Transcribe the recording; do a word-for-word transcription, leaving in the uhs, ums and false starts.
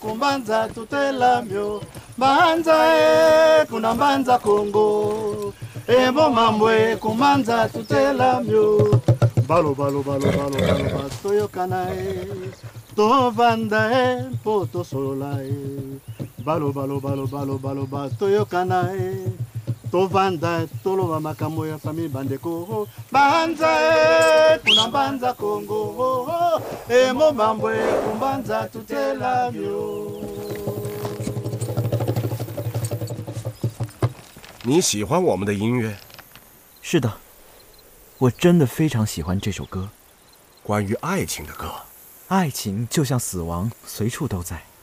kumbanza tutelamyo banza e kuna banza Kongo emo mambwe kumbanza tutelamyo balo balo balo balo balo batoyokana e tovanda e mpo tosolola e balo balo balo balo balo batoyokana e tovanda toloba makambo ya famille bandeko banza e kuna banza Kongo emo mambwe kumbanza tutelamyo。 你喜欢我们的音乐？ 是的，我真的非常喜欢这首歌。 关于爱情的歌。 爱情就像死亡，随处都在。